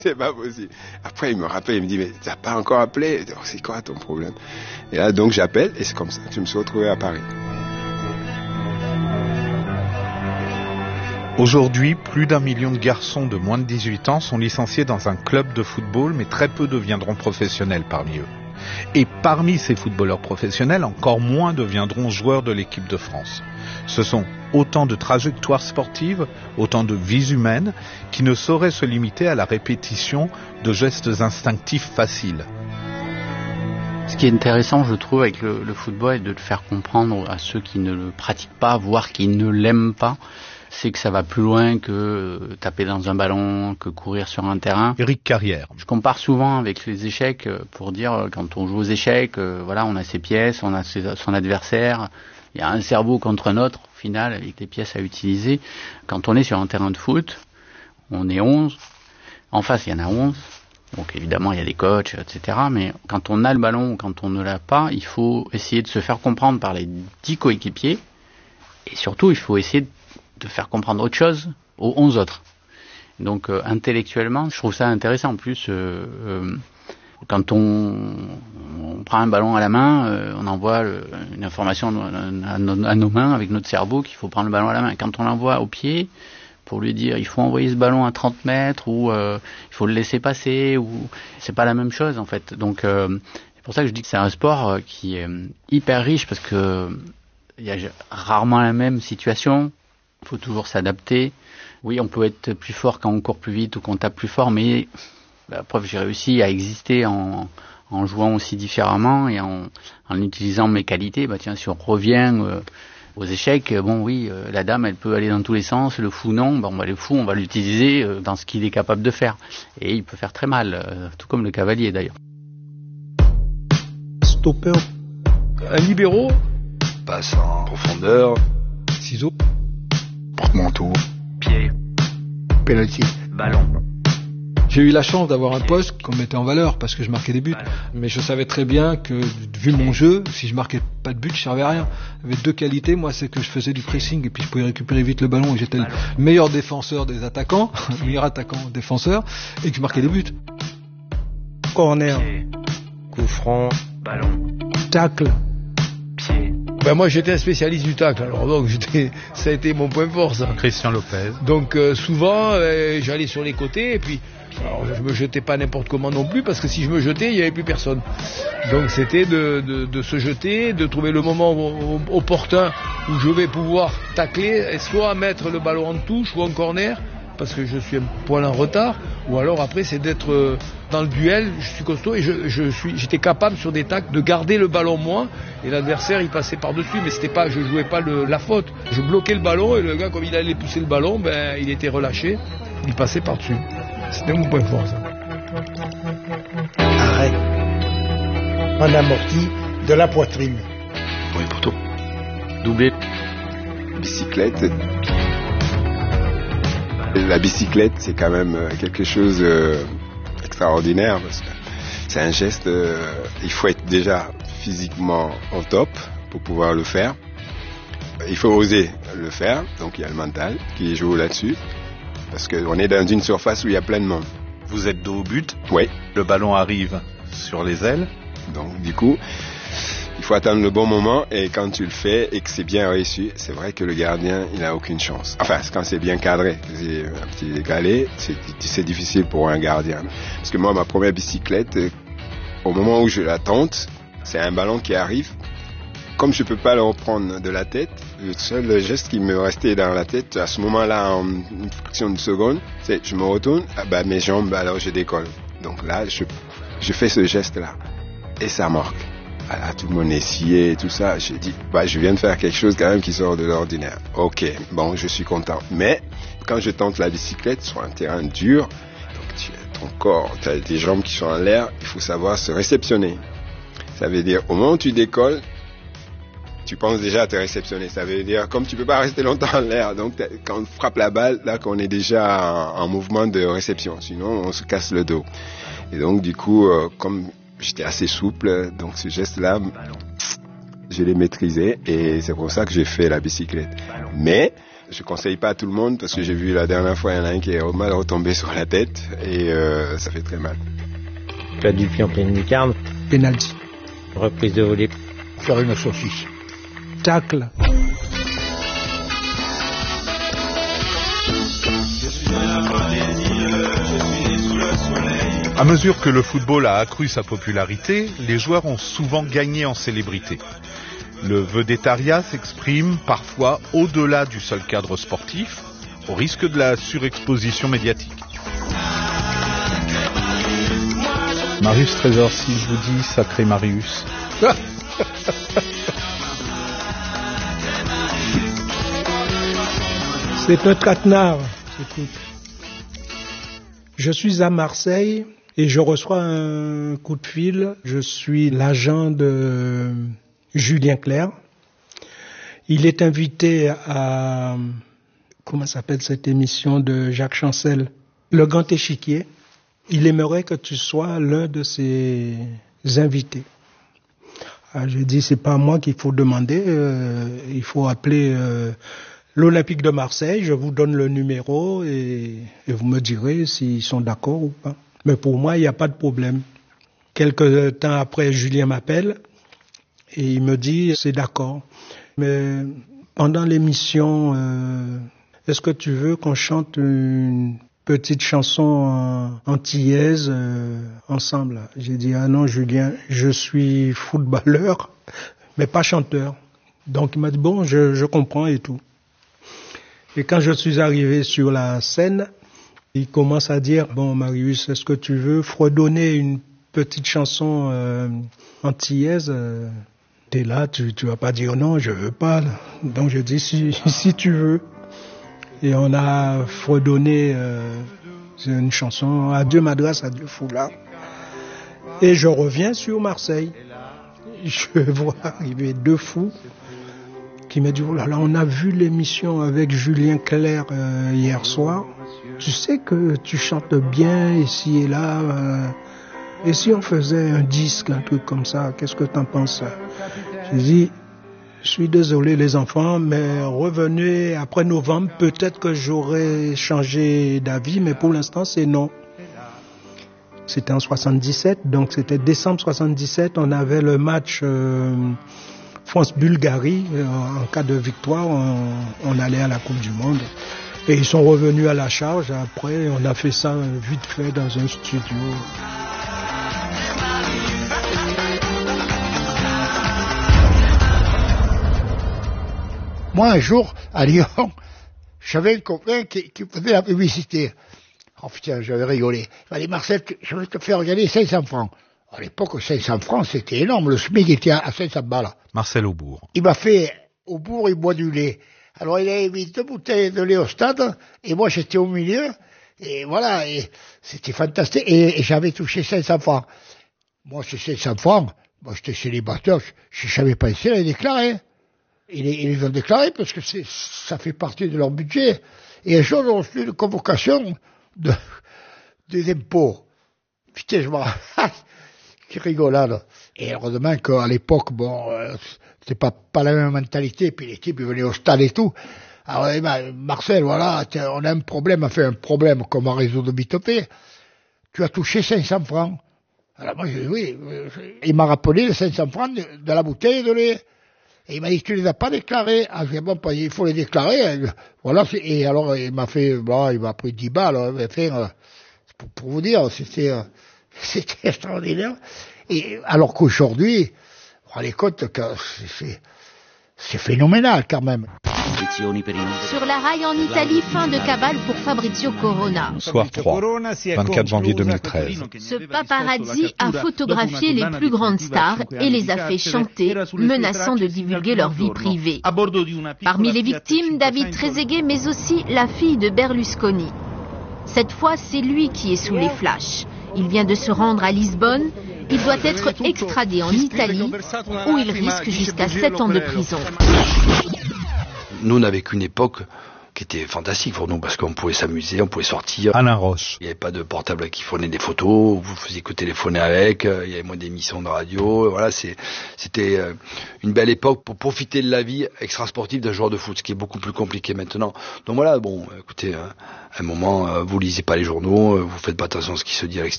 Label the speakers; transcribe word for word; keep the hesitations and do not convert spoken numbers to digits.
Speaker 1: C'est pas possible. Après, il me rappelle, il me dit, mais t'as pas encore appelé? C'est quoi ton problème? Et là, donc, j'appelle, et c'est comme ça que je me suis retrouvé à Paris.
Speaker 2: Aujourd'hui, plus d'un million de garçons de moins de dix-huit ans sont licenciés dans un club de football, mais très peu deviendront professionnels parmi eux. Et parmi ces footballeurs professionnels, encore moins deviendront joueurs de l'équipe de France. Ce sont autant de trajectoires sportives, autant de vies humaines, qui ne sauraient se limiter à la répétition de gestes instinctifs faciles.
Speaker 3: Ce qui est intéressant, je trouve, avec le, le football, est de le faire comprendre à ceux qui ne le pratiquent pas, voire qui ne l'aiment pas, c'est que ça va plus loin que taper dans un ballon, que courir sur un terrain.
Speaker 2: Éric Carrière.
Speaker 3: Je compare souvent avec les échecs pour dire, quand on joue aux échecs, voilà, on a ses pièces, on a ses, son adversaire, il y a un cerveau contre un autre, au final, avec les pièces à utiliser. Quand on est sur un terrain de foot, on est onze, en face il y en a onze, donc évidemment il y a des coachs, et cetera. Mais quand on a le ballon ou quand on ne l'a pas, il faut essayer de se faire comprendre par les dix coéquipiers, et surtout il faut essayer de de faire comprendre autre chose aux onze autres. Donc euh, intellectuellement, je trouve ça intéressant. En plus, euh, euh, quand on, on prend un ballon à la main, euh, on envoie le, une information à nos, à nos mains avec notre cerveau qu'il faut prendre le ballon à la main. Quand on l'envoie au pied, pour lui dire il faut envoyer ce ballon à trente mètres ou euh, il faut le laisser passer, ou c'est pas la même chose en fait. Donc euh, c'est pour ça que je dis que c'est un sport qui est hyper riche, parce que il y a rarement la même situation. Il faut toujours s'adapter. Oui, on peut être plus fort quand on court plus vite ou qu'on tape plus fort, mais la preuve, j'ai réussi à exister en, en jouant aussi différemment et en, en utilisant mes qualités. Bah tiens, si on revient euh, aux échecs, bon oui, euh, la dame, elle peut aller dans tous les sens, le fou non. Bon, bah, le fou, on va l'utiliser euh, dans ce qu'il est capable de faire. Et il peut faire très mal, euh, tout comme le cavalier d'ailleurs.
Speaker 4: Stopper. Un libéro.
Speaker 5: Passe en profondeur.
Speaker 4: Ciseaux.
Speaker 5: Porte-manteau. Pied.
Speaker 4: Penalty.
Speaker 5: Ballon.
Speaker 4: J'ai eu la chance d'avoir un poste qu'on mettait en valeur parce que je marquais des buts. Ballon. Mais je savais très bien que, vu mon jeu, si je marquais pas de but, je servais à rien. J'avais deux qualités. Moi, c'est que je faisais du pressing et puis je pouvais récupérer vite le ballon. Et j'étais Ballon. le meilleur défenseur des attaquants, le meilleur attaquant défenseur, et que je marquais Ballon. des buts.
Speaker 6: Corner.
Speaker 5: Pied.
Speaker 6: Coup franc.
Speaker 5: Ballon.
Speaker 6: Tacle.
Speaker 5: Pied.
Speaker 6: Ben moi j'étais un spécialiste du tacle, alors donc j'étais, ça a été mon point fort ça.
Speaker 2: Christian Lopez.
Speaker 6: Donc euh, souvent euh, j'allais sur les côtés et puis alors, je me jetais pas n'importe comment non plus, parce que si je me jetais il y avait plus personne. Donc c'était de, de, de se jeter, de trouver le moment opportun où je vais pouvoir tacler, et soit mettre le ballon en touche ou en corner, parce que je suis un poil en retard, ou alors après c'est d'être dans le duel, je suis costaud et je, je suis, j'étais capable sur des tacles de garder le ballon moi, et l'adversaire il passait par-dessus, mais c'était pas, je jouais pas le, la faute, je bloquais le ballon et le gars, comme il allait pousser le ballon, ben il était relâché, il passait par-dessus. C'était mon point fort ça.
Speaker 7: Arrêt. En amorti de la poitrine.
Speaker 5: Oui, poteau.
Speaker 3: Doublé.
Speaker 1: Bicyclette. La bicyclette, c'est quand même quelque chose d'extraordinaire, parce que c'est un geste, euh, il faut être déjà physiquement au top pour pouvoir le faire. Il faut oser le faire, donc il y a le mental qui joue là-dessus, parce qu'on est dans une surface où il y a plein de monde.
Speaker 2: Vous êtes dos au but.
Speaker 1: Oui.
Speaker 2: Le ballon arrive sur les ailes.
Speaker 1: Donc du coup, il faut attendre le bon moment, et quand tu le fais et que c'est bien réussi, c'est vrai que le gardien, il n'a aucune chance. Enfin, quand c'est bien cadré, c'est un petit décalé, c'est, c'est difficile pour un gardien. Parce que moi, ma première bicyclette, au moment où je la tente, c'est un ballon qui arrive. Comme je peux pas le reprendre de la tête, le seul geste qui me restait dans la tête, à ce moment-là, en une fraction de seconde, c'est je me retourne, ah bah, mes jambes, alors je décolle. Donc là, je, je fais ce geste-là. Et ça marque. Voilà, tout le monde est scié et tout ça. J'ai dit, bah, je viens de faire quelque chose quand même qui sort de l'ordinaire. Ok, bon, je suis content. Mais quand je tente la bicyclette sur un terrain dur, donc tu as ton corps, tu as tes jambes qui sont en l'air, il faut savoir se réceptionner. Ça veut dire, au moment où tu décolles, tu penses déjà à te réceptionner. Ça veut dire, comme tu peux pas rester longtemps en l'air, donc quand on frappe la balle, là qu'on est déjà en, en mouvement de réception. Sinon, on se casse le dos. Et donc, du coup, euh, comme j'étais assez souple, donc ce geste-là, je l'ai maîtrisé, et c'est pour ça que j'ai fait la bicyclette. Mais Je conseille pas à tout le monde parce que j'ai vu la dernière fois, il y en a un qui est mal retombé sur la tête et euh, ça fait très mal.
Speaker 8: Tu as du pied en pleine lucarne.
Speaker 7: Penalty.
Speaker 8: Reprise de volée.
Speaker 6: Faire une saucisse.
Speaker 7: Tacle.
Speaker 2: À mesure que le football a accru sa popularité, les joueurs ont souvent gagné en célébrité. Le vedettariat s'exprime parfois au-delà du seul cadre sportif, au risque de la surexposition médiatique. Marius Trésor, si je vous dis sacré Marius.
Speaker 7: C'est un traquenard. Écoute. Je suis à Marseille et je reçois un coup de fil. Je suis l'agent de Julien Clerc. Il est invité à, comment s'appelle cette émission de Jacques Chancel, Le Grand Échiquier. Il aimerait que tu sois l'un de ses invités. Ah, je dis, c'est pas à moi qu'il faut demander, euh, il faut appeler euh, l'Olympique de Marseille, je vous donne le numéro et, et vous me direz s'ils sont d'accord ou pas. Mais pour moi, il n'y a pas de problème. Quelques temps après, Julien m'appelle et il me dit, c'est d'accord. Mais pendant l'émission, euh, est-ce que tu veux qu'on chante une petite chanson antillaise euh, ensemble? J'ai dit, ah non Julien, je suis footballeur, mais pas chanteur. Donc il m'a dit, bon, je, je comprends et tout. Et quand je suis arrivé sur la scène, il commence à dire, bon Marius, est-ce que tu veux fredonner une petite chanson euh, antillaise euh, T'es là, tu, tu vas pas dire non, je veux pas. Donc je dis, si, si tu veux. Et on a fredonné euh, une chanson, Adieu Madras, Adieu Foulard. Et je reviens sur Marseille. Je vois arriver deux fous qui me disent, oh là là, on a vu l'émission avec Julien Clerc euh, hier soir. Tu sais que tu chantes bien ici et là. Euh, et si on faisait un disque, un truc comme ça, qu'est-ce que t'en penses? Je dis, je suis désolé les enfants, mais revenez après novembre, peut-être que j'aurai changé d'avis, mais pour l'instant c'est non. C'était en soixante-dix-sept, donc c'était décembre soixante-dix-sept, on avait le match euh, France-Bulgarie, en cas de victoire, on, on allait à la Coupe du Monde. Et ils sont revenus à la charge, après on a fait ça vite fait dans un studio.
Speaker 9: Moi, un jour, à Lyon, j'avais un copain qui, qui faisait la publicité. Oh putain, j'avais rigolé. Il m'a dit, Marcel, je vais te faire gagner cinq cents francs. À l'époque, cinq cents francs, c'était énorme. Le SMIC était à cinq cents balles.
Speaker 2: Marcel Aubourg.
Speaker 9: Il m'a fait, au bourg, il boit du lait. Alors, il a mis deux bouteilles de lait au stade, et moi, j'étais au milieu. Et voilà, et c'était fantastique. Et, et j'avais touché cinq cents francs. Moi, c'est cinq cents francs. Moi, j'étais célibataire. Je ne savais pas essayer de les déclarer. Ils les, ils les ont déclarés parce que c'est, ça fait partie de leur budget. Et un jour, ils ont reçu une convocation de, des impôts. Putain, je me rappelle. Quelle rigolade. Et heureusement qu'à l'époque, bon, euh, c'était pas, pas la même mentalité. Puis les types, ils venaient au stade et tout. Alors, eh ben, Marcel, voilà, on a un problème, on a fait un problème comme un réseau de vite fait. Tu as touché cinq cents francs. Alors moi, je dis oui. Il m'a rappelé les cinq cents francs de, de la bouteille de lait. Et il m'a dit, tu les as pas déclarés. Ah, je dis, bon, il faut les déclarer. Voilà, et alors, il m'a fait, bon, il m'a pris dix balles, enfin, pour, pour vous dire, c'était, euh, c'était extraordinaire. Et, alors qu'aujourd'hui, vous vous rendez compte que c'est, c'est phénoménal, quand même.
Speaker 10: Sur la rail en Italie, fin de cabale pour Fabrizio Corona.
Speaker 2: Soir trois, vingt-quatre janvier deux mille treize.
Speaker 10: Ce paparazzi a photographié les plus grandes stars et les a fait chanter, menaçant de divulguer leur vie privée. Parmi les victimes, David Trezeguet, mais aussi la fille de Berlusconi. Cette fois, c'est lui qui est sous les flashs. Il vient de se rendre à Lisbonne. Il doit être extradé en Italie, où il risque jusqu'à sept ans de prison.
Speaker 11: Nous, on n'a vécu une époque qui était fantastique pour nous parce qu'on pouvait s'amuser, on pouvait sortir.
Speaker 2: Alain Roche.
Speaker 11: Il n'y avait pas de portable qui prenait des photos, vous faisiez que téléphoner avec, il y avait moins d'émissions de radio, voilà, c'est, c'était une belle époque pour profiter de la vie extrasportive d'un joueur de foot, ce qui est beaucoup plus compliqué maintenant. Donc voilà, bon, écoutez, à un moment, vous lisez pas les journaux, vous faites pas attention à ce qui se dit à l'extérieur.